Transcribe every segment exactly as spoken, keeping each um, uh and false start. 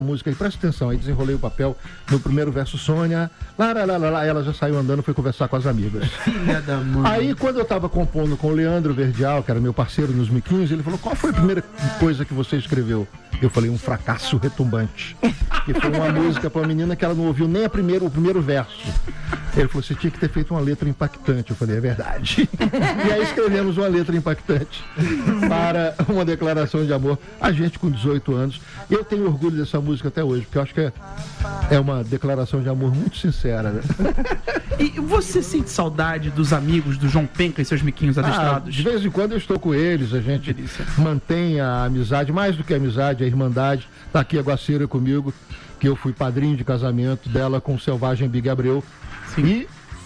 música aí, presta atenção, aí desenrolei o papel, no primeiro verso, Sônia, lá, lá, lá, lá, lá, ela já saiu andando, foi conversar com as amigas. Filha da mãe. Aí, quando eu tava compondo com o Leandro Verdial, que era meu parceiro nos Miquinhos, ele falou, qual foi a primeira coisa que você escreveu? Eu falei, um fracasso retumbante. Que foi uma música pra uma menina que ela não ouviu nem a primeira, o primeiro verso. Ele falou, você tinha que ter feito uma letra impactante. Eu falei, é verdade. E aí escrevemos uma letra impactante para uma declaração de amor. A gente com dezoito anos. Eu tenho orgulho dessa música até hoje, porque eu acho que é, é uma declaração de amor muito sincera, né? E você sente saudade dos amigos do João Penca e seus miquinhos adestrados? Ah, de vez em quando eu estou com eles, a gente Delícia. mantém a amizade, mais do que a amizade, a irmandade. Tá aqui a Guacira comigo, que eu fui padrinho de casamento dela com o Selvagem Big Abreu. Sim. E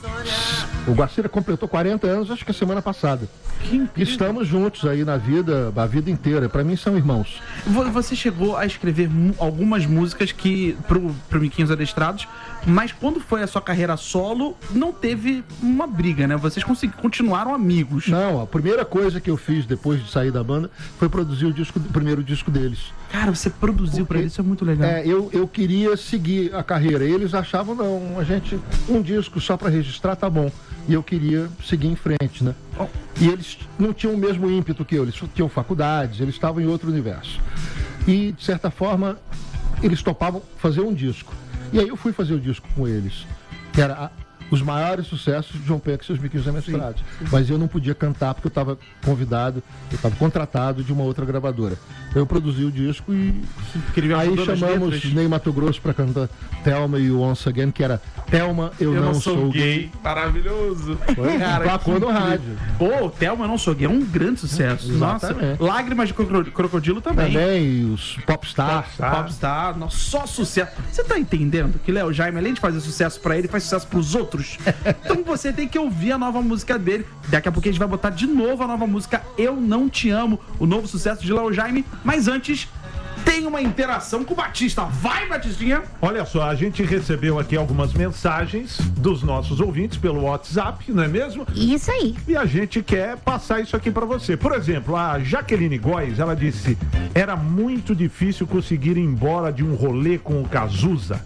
o Guacira completou quarenta anos, acho que a semana passada. Estamos juntos aí na vida, a vida inteira. Pra mim são irmãos. Você chegou a escrever algumas músicas que pro, pro Miquinhos Adestrados, mas quando foi a sua carreira solo, não teve uma briga, né? Vocês continuaram amigos. Não, a primeira coisa que eu fiz depois de sair da banda foi produzir o, disco, o primeiro disco deles. Cara, você produziu pra eles, isso é muito legal. É, eu, eu queria seguir a carreira. Eles achavam, não, a gente, um disco só pra registrar tá bom. E eu queria seguir em frente, né? Oh. E eles não tinham o mesmo ímpeto que eu, eles tinham faculdades, eles estavam em outro universo. E, de certa forma, eles topavam fazer um disco. E aí eu fui fazer o disco com eles, que era a, os maiores sucessos de João Penca e seus Miquinhos Adestrados. Mas eu não podia cantar porque eu estava convidado, eu estava contratado de uma outra gravadora. Eu produzi o disco e aí chamamos Ney Mato Grosso para cantar Thelma e Once Again, que era Thelma, eu, eu não, não sou gay. gay. Maravilhoso. Foi, cara, emplacou no rádio. Pô, Thelma, eu não sou gay, é um grande sucesso. Nossa, Lágrimas de Crocodilo também. Também, e os Popstar. Popstar, Popstar. Nossa, só sucesso. Você tá entendendo que Léo Jaime, além de fazer sucesso pra ele, faz sucesso pros outros? Então você tem que ouvir a nova música dele. Daqui a pouco a gente vai botar de novo a nova música Eu Não Te Amo, o novo sucesso de Léo Jaime. Mas antes, tem uma interação com o Batista. Vai, Batistinha! Olha só, a gente recebeu aqui algumas mensagens dos nossos ouvintes pelo WhatsApp, não é mesmo? Isso aí. E a gente quer passar isso aqui pra você. Por exemplo, a Jaqueline Góes, ela disse: era muito difícil conseguir ir embora de um rolê com o Cazuza.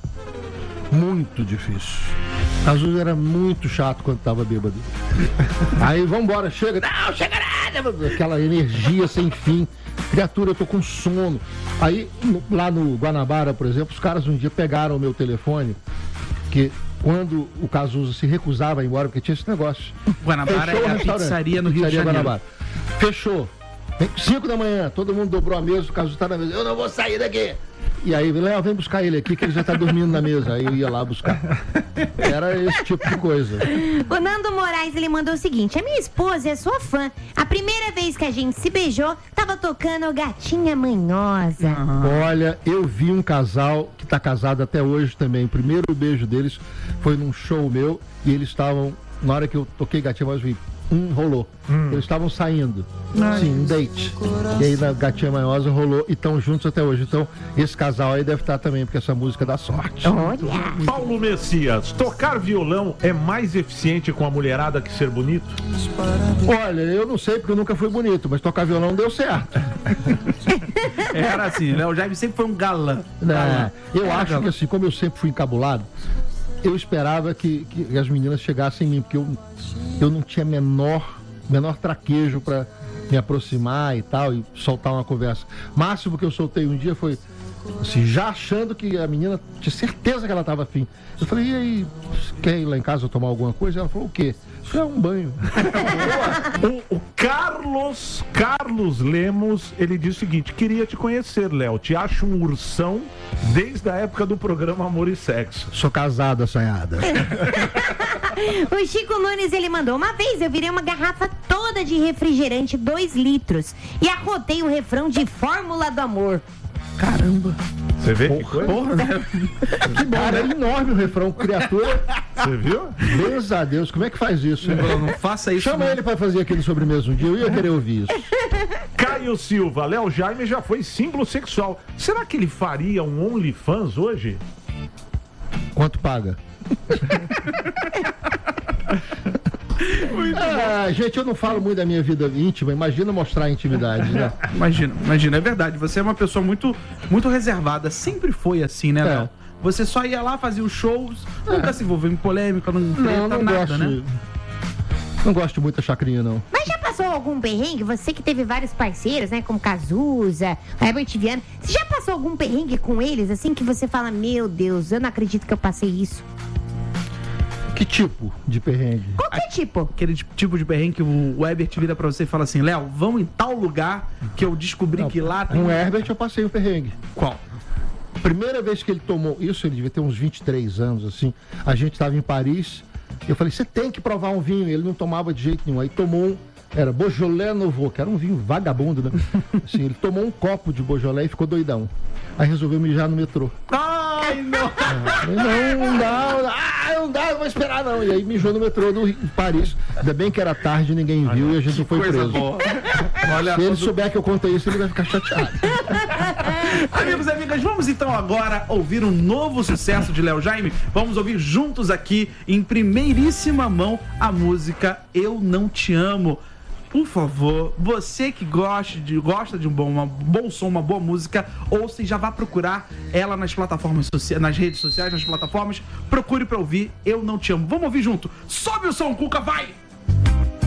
Muito difícil. Cazuza era muito chato quando tava bêbado. Aí, vambora, chega. Não, chega nada. Aquela energia sem fim. Criatura, eu tô com sono. Aí, no, lá no Guanabara, por exemplo, os caras um dia pegaram o meu telefone, que quando o Cazuza se recusava a ir embora, porque tinha esse negócio. Guanabara é a pizzaria no Rio de Janeiro. Guanabara. Fechou. Cinco da manhã, todo mundo dobrou a mesa, o Cazuza tá na mesa. Eu não vou sair daqui. E aí, Léo, vem buscar ele aqui, que ele já tá dormindo na mesa. Aí eu ia lá buscar. Era esse tipo de coisa. O Nando Moraes, ele mandou o seguinte: a minha esposa é sua fã. A primeira vez que a gente se beijou, tava tocando Gatinha Manhosa. Uhum. Olha, eu vi um casal que tá casado até hoje também. O primeiro beijo deles foi num show meu. E eles estavam, na hora que eu toquei Gatinha Manhosa, eu vi, hum, rolou. Hum. Eles estavam saindo. Ai. Sim, um date. E aí na Gatinha Manhosa rolou e estão juntos até hoje. Então, esse casal aí deve estar também, porque essa música dá sorte. Olha. Paulo Messias, tocar violão é mais eficiente com a mulherada que ser bonito? Olha, eu não sei porque eu nunca fui bonito, mas tocar violão deu certo. Era assim, né? O Jaime sempre foi um galã. Não, eu Era acho galã. que assim, como eu sempre fui encabulado, eu esperava que, que as meninas chegassem em mim, porque eu, eu não tinha menor, menor traquejo para me aproximar e tal, e soltar uma conversa. O máximo que eu soltei um dia foi assim, já achando que a menina tinha certeza que ela estava afim. Eu falei, e aí, quer ir lá em casa tomar alguma coisa? Ela falou, o quê? É um banho. o, o Carlos Carlos Lemos, ele diz o seguinte: queria te conhecer, Léo. Te acho um ursão desde a época do programa Amor e Sexo. Sou casado, assanhada. O Chico Nunes, ele mandou: uma vez eu virei uma garrafa toda de refrigerante, dois litros, e arrotei o refrão de Fórmula do Amor. Caramba. Você vê que coisa? Porra, né? Que bom, era enorme o refrão, criatura. Você viu? Deus a Deus, como é que faz isso? Não, não faça isso. Chama não. ele pra fazer aqui no Sobremesa um dia, eu ia querer ouvir isso. Caio Silva, Léo Jaime já foi símbolo sexual. Será que ele faria um OnlyFans hoje? Quanto paga? Muito Ah, gente, eu não falo muito da minha vida íntima, imagina mostrar a intimidade, né? Imagina, imagina, é verdade. Você é uma pessoa muito, muito reservada. Sempre foi assim, né, É. Léo? Você só ia lá, fazia os shows, nunca se envolveu em polêmica, não treta, Não, não nada, gosto. né? Não gosto muito da chacrinha, não. Mas já passou algum perrengue? Você que teve vários parceiros, né? Como Cazuza, Herbert Viana. Você já passou algum perrengue com eles, assim, que você fala, meu Deus, eu não acredito que eu passei isso? Que tipo de perrengue? Qualquer tipo. Aquele tipo de perrengue que o Herbert vira pra você e fala assim, Léo, vamos em tal lugar que eu descobri que lá tem... Com o Herbert eu passei o perrengue. Qual? A primeira vez que ele tomou, isso ele devia ter uns vinte e três anos, assim, a gente estava em Paris, eu falei, você tem que provar um vinho, ele não tomava de jeito nenhum, aí tomou um, era Beaujolais Nouveau, que era um vinho vagabundo, né? Assim, ele tomou um copo de Beaujolais e ficou doidão. Aí resolveu mijar no metrô. Ai, não! Falei, não, não dá, não dá, ah, não dá, não vou esperar não. E aí mijou no metrô do Rio- de Paris, ainda bem que era tarde, ninguém viu e a gente não foi Coisa preso. boa. Olha, Se ele todo- souber que eu contei isso, ele vai ficar chateado. Amigos e amigas, vamos então agora ouvir um novo sucesso de Léo Jaime. Vamos ouvir juntos aqui, em primeiríssima mão, a música Eu Não Te Amo. Por favor, você que gosta de, gosta de um bom, uma, bom som, uma boa música, ouça e já vá procurar ela nas plataformas sociais, nas redes sociais, nas plataformas. Procure pra ouvir Eu Não Te Amo. Vamos ouvir junto. Sobe o som, Cuca, vai!